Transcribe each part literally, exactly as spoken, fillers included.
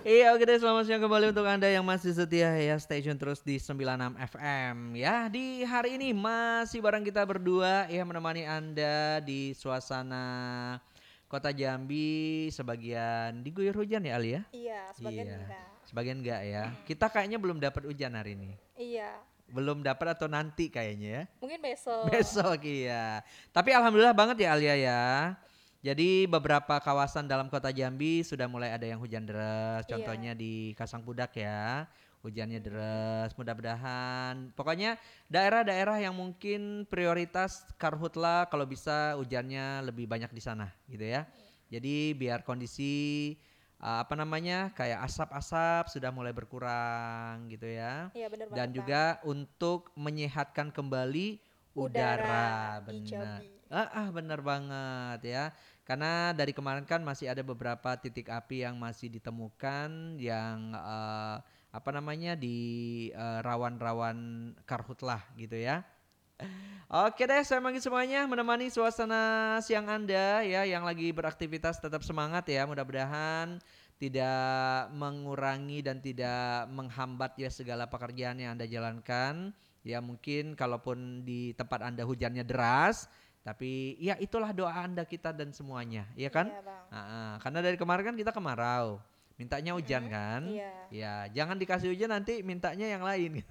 Iya, oke deh, selamat siang kembali untuk Anda yang masih setia ya stay tune terus di sembilan puluh enam F M ya. Di hari ini masih bareng kita berdua ya menemani Anda di suasana Kota Jambi, sebagian diguyur hujan ya Ali ya? Iya, sebagian Iya, enggak. sebagian enggak ya. Mm-mm. Kita kayaknya belum dapat hujan hari ini. Iya, Belum dapat atau nanti kayaknya ya. mungkin besok. Besok iya. Tapi alhamdulillah banget ya Alia ya. Jadi beberapa kawasan dalam kota Jambi sudah mulai ada yang hujan deras. Iya. Contohnya di Kasangpudak ya. Hujannya Mm-mm. deras, mudah-mudahan. Pokoknya daerah-daerah yang mungkin prioritas karhutla kalau bisa hujannya lebih banyak di sana gitu ya. Jadi biar kondisi uh, apa namanya kayak asap-asap sudah mulai berkurang gitu ya. Iya, bener banget Dan Bang. juga untuk menyehatkan kembali Udara udara, di benar. Jambi. Ah, ah benar banget ya. Karena dari kemarin kan masih ada beberapa titik api yang masih ditemukan yang eh, apa namanya di eh, rawan-rawan karhutlah gitu ya. Oke deh, saya manggil semuanya menemani suasana siang Anda ya yang lagi beraktivitas tetap semangat ya. Mudah-mudahan tidak mengurangi dan tidak menghambat ya segala pekerjaan yang Anda jalankan. Ya mungkin kalaupun di tempat Anda hujannya deras, tapi ya itulah doa Anda kita dan semuanya, ya kan? Iya, Bang. Ah, ah. Karena dari kemarin kan kita kemarau, mintanya hujan Mm-mm. kan? Iya. Ya jangan dikasih hujan nanti mintanya yang lain.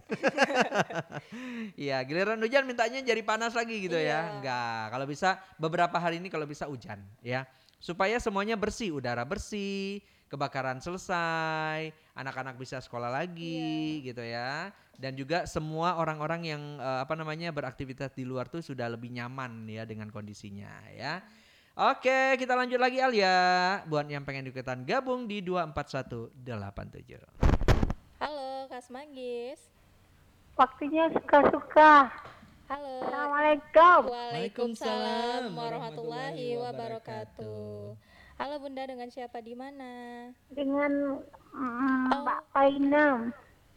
Iya, giliran hujan mintanya jadi panas lagi gitu ya. Iya. Enggak, kalau bisa beberapa hari ini kalau bisa hujan ya. Supaya semuanya bersih, udara bersih, kebakaran selesai, anak-anak bisa sekolah Iya. lagi gitu ya. Dan juga semua orang-orang yang eh, apa namanya beraktivitas di luar tuh sudah lebih nyaman ya dengan kondisinya ya. Oke, kita lanjut lagi Alia. Buat yang pengen ikutan gabung di dua empat satu delapan tujuh. Halo, Kak Manggis. Waktunya suka-suka. Halo. Assalamualaikum. Waalaikumsalam warahmatullahi wabarakatuh. Halo Bunda, dengan siapa di mana? Dengan mm, Mbak Oh, Painem.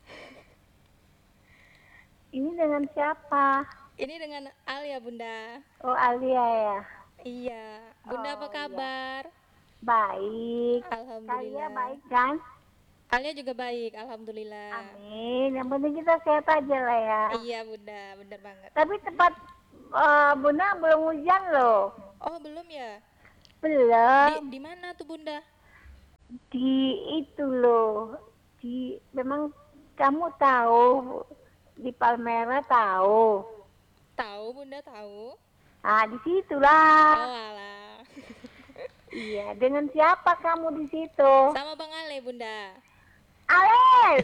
Ini dengan siapa? ini dengan Alia Bunda. Oh, Alia ya. Iya. Bunda apa Oh iya. kabar? Baik. Kalian Alhamdulillah. baik kan? Alia juga baik, alhamdulillah. Amin. Yang penting kita sehat aja lah ya. Iya Bunda, bener banget. Tapi tempat eh, Bunda belum hujan loh. Oh belum ya? Di Belum. di mana tuh Bunda? Di itu loh. Di memang kamu tahu di Palmera tahu. Tahu Bunda tahu? Ah, di situlah. Oh alah. Iya, dengan siapa kamu di situ? Sama Bang Ale Bunda. Alex,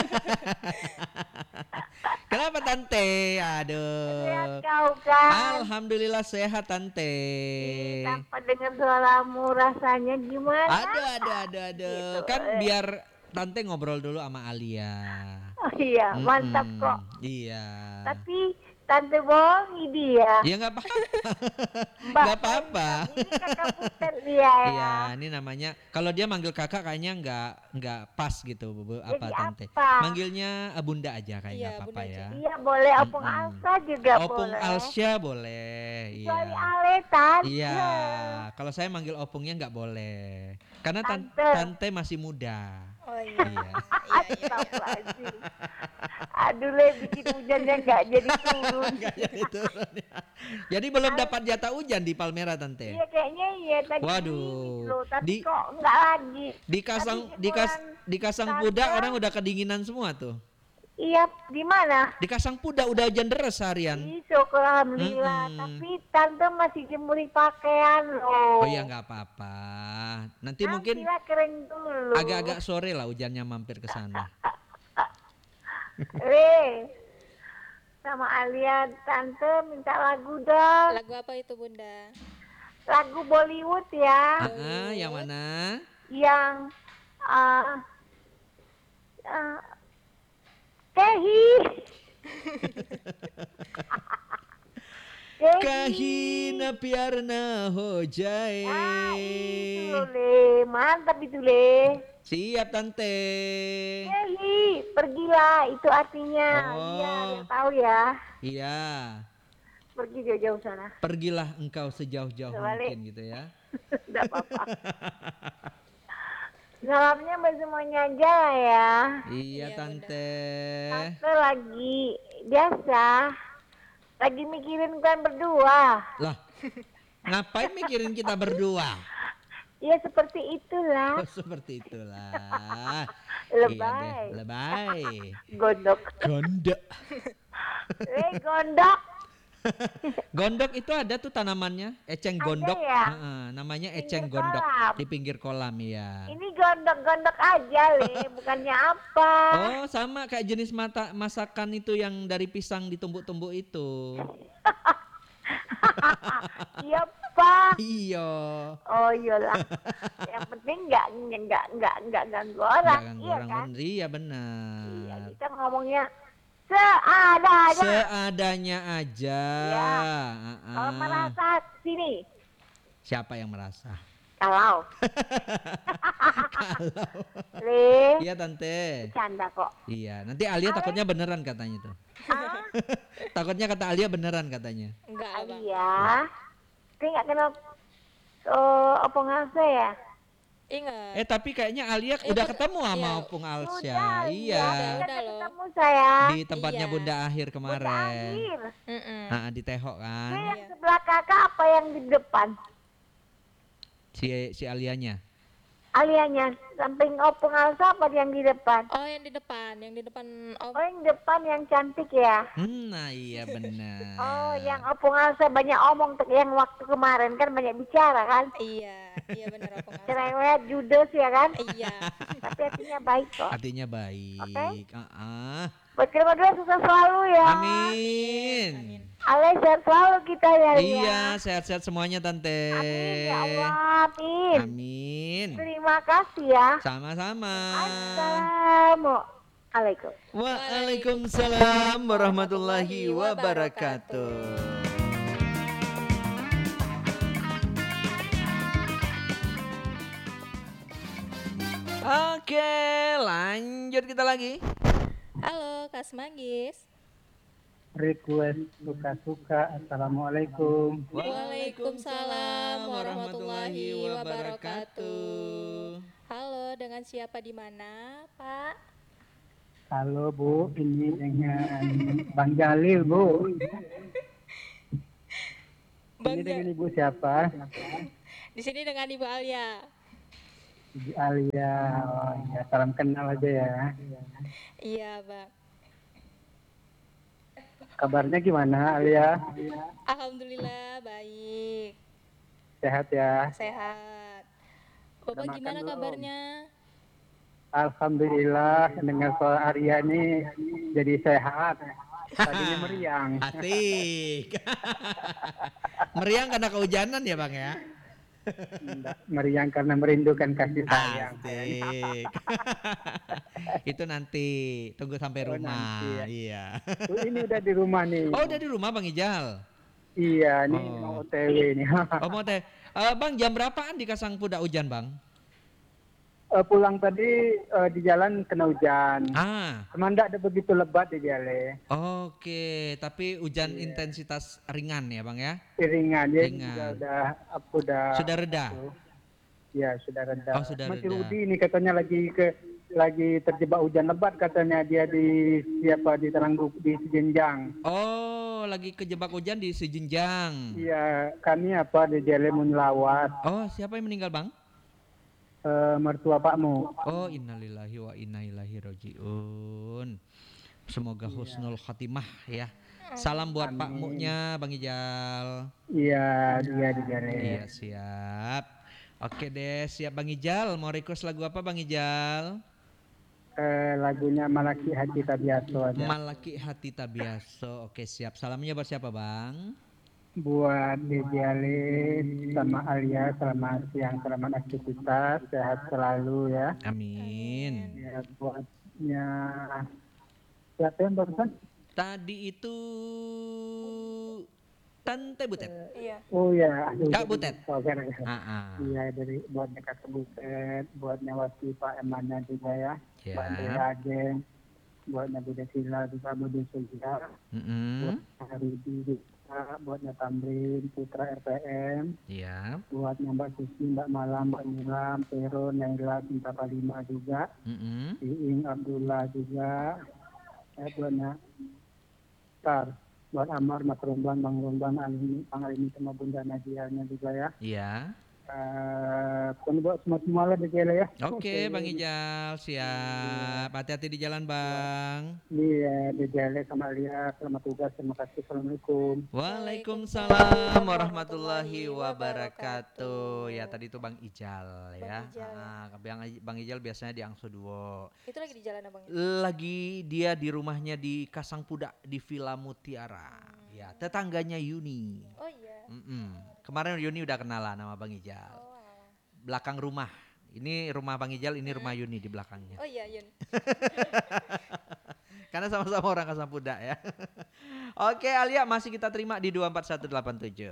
Kenapa Tante? lihat Aduh. kau kan. Alhamdulillah sehat Tante. Ih, tanpa dengar suaramu rasanya gimana? Aduh, aduh, aduh, aduh. Gitu. Kan biar Tante ngobrol dulu sama Alia. Oh iya, mantap kok. Mm-mm, iya. Tapi Tante bohongi dia. Ya nggak apa-apa. Mbak, Nggak apa-apa. ini kakak putar dia ya. Iya, ini namanya kalau dia manggil kakak kayaknya nggak nggak pas gitu, Bu, Bu, apa Jadi Tante. apa? Manggilnya eh, Bunda aja kayak Iya nggak apa-apa Bunda aja. ya. Iya boleh, opung Mm-mm. Alsa juga Opung boleh. Alsya boleh, Kecuali iya. Ale Tante. Iya, kalau saya manggil opungnya nggak boleh, karena tan- Tante. tante masih muda. Oh iya. Iya. Iya iya. Astagfirullahaladzim. Aduh le, bikin hujannya nggak jadi turun. Nggak jadi turun ya. Jadi belum dapat jatah hujan di Palmera tante. Iya kayaknya iya tadi Waduh, gini loh, tapi di- kok nggak lagi. Di Kasang Tapi di Kas jemuran di Kasang Tante, Puda orang udah kedinginan semua tuh. Iya, di mana? Di Kasang Puda udah hujan deras seharian. Ih, syukur alhamdulillah. Mm-mm. Tapi tante masih jemuri pakaian loh. Oh ya nggak apa-apa. Nanti mungkin Nantilah kering dulu. agak-agak sore lah hujannya mampir ke sana. Le, sama Alia tante minta lagu dong. Lagu apa itu Bunda? Lagu Bollywood ya. Ah, ah, yang mana? Yang uh, uh, Kehi. Kehi. Kahina piarna ho jae. Ah, itu loh, Le. Mantap itu, Le. Siap tante. Kehi, pergilah. Itu artinya. Oh. Iya, dia tahu ya. Iya. Pergi jauh-jauh sana. Pergilah engkau sejauh-jauh Balik. mungkin gitu ya. Enggak apa-apa. Salamnya buat semuanya aja lah ya. Iya, Iya, Tante. Tante lagi biasa, lagi mikirin kan berdua. Lah, ngapain mikirin kita berdua? Ya seperti itulah. Oh, seperti itulah. Iya deh, Lebay. lebay. Gondok. Gondok. Eh gondok. Gondok itu ada tuh tanamannya, eceng Ada gondok. ya? Heeh, namanya Pinggir eceng gondok kolam. di pinggir kolam ya. Ini gondok-gondok aja Le, bukannya apa. Oh, sama kayak jenis mata masakan itu yang dari pisang ditumbuk-tumbuk itu. Iya Pak. Iya. Oh iyalah. Yang penting nggak nggak nggak nggak ganggu Nggak orang. ganggu Iya orang kan? bener. Iya Iya benar. kita ngomongnya seadanya. Seadanya aja. Ya. Heeh. Kalau merasa sini. Siapa yang merasa? Kalau. Kalau. Le. Iya Tante. Bercanda kok. Iya, nanti Alia takutnya beneran katanya tuh. Ah, Takutnya kata Alia beneran katanya. Enggak, Abang. iya. Tapi nggak kenal oh, opong Alsa ya? Ingat. Eh tapi kayaknya Alia Eh, udah bet- ketemu sama iya. Opung Alsya. Udah, Iya. Kita Udah loh. ketemu saya. Di tempatnya Iya. Bunda Akhir Bunda kemarin. Akhir. Mm-mm. Nah, di Tehok Ini kan. yang Iya. sebelah kakak apa yang di depan? Si si Alianya. Alianya, samping opong Alsa apa yang di depan? Oh, yang di depan, yang di depan Om. Oh yang depan yang cantik ya? Hmm, nah iya benar. Oh yang opong Alsa banyak omong tuh, yang waktu kemarin kan banyak bicara kan? Iya, iya benar Om. Cerewet, judes ya kan? Iya. Tapi hatinya baik kok. Artinya baik. Ah, Buat kita berdua sukses selalu ya. amin. Amin. Ale sehat selalu kita ya. Iya, ya. sehat-sehat semuanya Tante. Amin ya Allah. Amin. Amin. Terima kasih ya. Sama-sama. Assalamualaikum. Waalaikumsalam warahmatullahi wabarakatuh. Oke, lanjut kita lagi. Halo, Kak Semangis. Request suka-suka. Assalamualaikum. Waalaikumsalam warahmatullahi wabarakatuh. Halo, dengan siapa di mana, Pak? Halo Bu, ini dengan Bang Jalil Bu. Bang Ini Ja- dengan Ibu siapa? Di sini dengan Ibu Alia. Ibu Alia. Oh ya, salam kenal aja ya. Iya, Bang. Kabarnya gimana Alia? Alhamdulillah baik, Sehat ya? sehat. Bapak Udah makan gimana belum? kabarnya? Alhamdulillah dengar soal Arya nih jadi sehat. Tadinya meriang. Asik. Meriang karena kehujanan ya Bang ya? Enggak, meriang karena merindukan kasih sayang. Asik. Itu nanti tunggu sampai Oh, rumah. nanti ya. Iya. Bu, ini udah di rumah nih. Oh udah di rumah Bang Ijal. Iya, ini Oh. mau O T W nih. Oh mau teh. Eh, bang jam berapaan di Kasangpuda hujan Bang? Eh, pulang tadi eh, di jalan kena hujan. Ah. Cuman enggak ada begitu lebat di jalan. Oke, tapi hujan intensitas ringan ya Bang ya? Ringan ya, Ringan. juga udah aku udah Sudah reda. Ya, sudah reda. Oh, sudah Masih reda. Rudi ini katanya lagi ke lagi terjebak hujan lebat katanya dia di siapa di Teranggu di Sejenjang. Oh, lagi kejebak hujan di Sejinjang. Iya, kami apa di jalan Munlawat, Oh, siapa yang meninggal Bang? eh, mertua Pakmu. Oh, innalillahi wa inna ilaihi rajiun. Semoga husnul khatimah ya. Salam buat Pak Muknya Bang Ijal. Iya, dia di jalan. Iya, siap. Oke deh, siap Bang Ijal. Mau request lagu apa Bang Ijal? Eh, lagunya Malaki Hati Tabiaso aja. Malaki Hati Tabiaso. Oke, siap. Salamnya buat siapa Bang? Buat Dejalis sama Alia, selamat siang, selamat aktivitas, sehat selalu ya. Amin. Ya, buatnya siapa yang barusan? Tadi itu Tante Butet. Iya. Oh ya, aduh, Kak jadi Butet. lupa kan. Ah, ah. Iya, dari buatnya Kakak Butet, buatnya Wati Pak Emannya juga ya, Ya. buat Dea Ageng, buatnya Bunda Sila juga, Bunda Sila, Mm-mm. buat Haridi, Kak, buatnya Tamrin, Putra R P M, Iya. buatnya Mbak Susi, Mbak Malam, Mbak Nilam, Pero, Naila, Cinta Palima juga, Mm-mm. Iing Abdullah juga, eh, buatnya Tar, buat Amar, Mas Romban, Bang Romban, Alimi, Bang Alimi sama Bunda Nadianya juga ya. Iya. Eh, pokoknya buat semua-semua lah di Jele ya. Oke, Bang Ijal, siap. Hati-hati di jalan, Bang. Iya, di Jele sama Alia, selamat tugas, terima kasih, Assalamualaikum. Waalaikumsalam warahmatullahi wabarakatuh. Ya tadi itu Bang Ijal ya. Bang Ijal. Ah, Bang, Aj- Bang Ijal biasanya di Angso Duo. Itu lagi di jalan abang. Lagi dia di rumahnya di Kasang Pudak di Villa Mutiara. Ya, tetangganya Yuni. Oh iya. Mm-mm. Kemarin Yuni udah kenalan sama Bang Ijal. Oh, alah. Belakang rumah. Ini rumah Bang Ijal, ini rumah Yuni di belakangnya. Oh iya Yun. Karena sama-sama orang Kasang Pudak ya. Oke Alia, masih kita terima di dua empat satu delapan tujuh.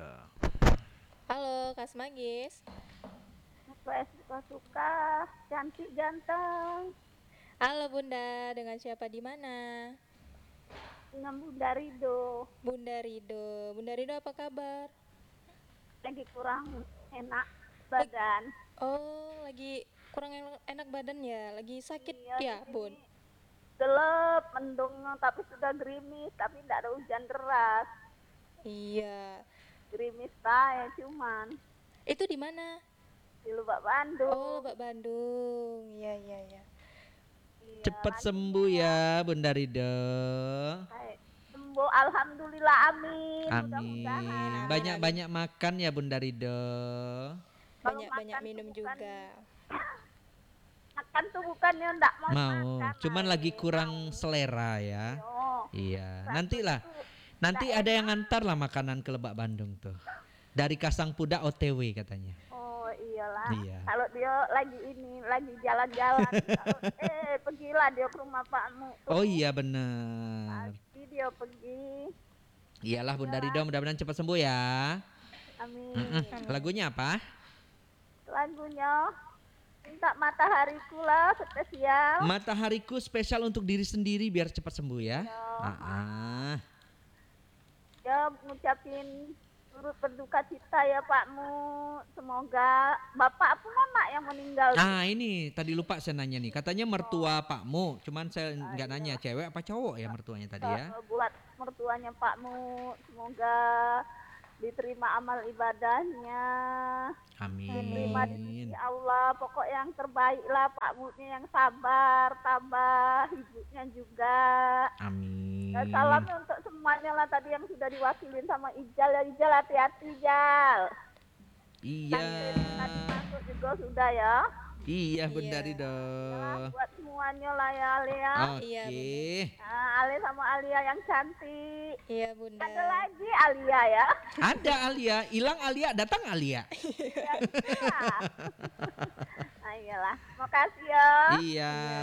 Halo Kak Semagis. Apa suka-suka, cantik ganteng. Halo Bunda, dengan siapa di mana? Dengan Bunda Rido. Bunda Rido. Bunda Rido apa kabar? Lagi kurang enak badan. Oh, lagi kurang en- enak badan ya? Lagi sakit Iya, ya, ini Bun? Gelap, mendung, tapi sudah gerimis, tapi tidak ada hujan deras. Iya. Gerimis saya cuman Itu di mana? di Lubak Bandung. Oh, Lebak Bandung. Iya, iya, iya. Iya, Cepat lanjut. sembuh ya Bunda Rido. Hai, sembuh, alhamdulillah, amin. Amin. Mudah-mudahan. Banyak-banyak makan ya Bunda Rido. Kalau Banyak-banyak makan minum tuh bukan- juga. Makan tuh bukannya enggak mau, Mau, makan. cuman Hai. lagi kurang selera ya. Oh, Iya, Satu nantilah. tuh Nanti nggak ada yang ngantar lah makanan ke Lebak Bandung tuh. Dari Kasang Pudak O T W katanya. Oh iyalah. Iya. Kalau dia lagi ini lagi jalan-jalan, kalau, eh pergilah dia ke rumah Pakmu. tuh. Oh iya bener. Pasti dia pergi. Iyalah Bunda Rido, mudah-mudahan cepat sembuh ya. Amin. Mm-mm. Lagunya apa? Lagunya minta matahariku lah spesial. Matahariku spesial untuk diri sendiri biar cepat sembuh ya. Ya. Ah, ah. Ya ngucapin turut berduka cita ya Pakmu. Semoga bapak pun anak yang meninggal. Ah ini tadi lupa saya nanya nih. Katanya mertua Pakmu, cuman saya nggak nanya cewek apa cowok ya mertuanya tadi ya. Eh, buat mertuanya Pakmu, semoga diterima amal ibadahnya, diterima di Amin. sisi Allah. Pokok yang terbaik lah Pakmunya, yang sabar, tabah, ibunya juga. Amin. Dan salamnya untuk semuanya lah tadi yang sudah diwakilin sama Ijal. Ya Ijal, hati-hati Ijal. Iya. Tadi masuk juga sudah ya. Iya Bunda Iya. Rido. Ya, buat semuanya lah ya Alia. Oke. Iya, Nah, Ale sama Alia yang cantik. Iya, Bunda. Ada lagi Alia ya. Ada Alia, hilang Alia, datang Alia. Ya, iya. Nah, iyalah. Makasih ya. Iya,